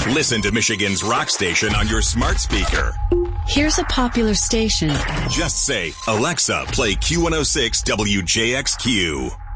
Listen to Michigan's rock station on your smart speaker. Here's a popular station. Just say, Alexa, play Q106 WJXQ.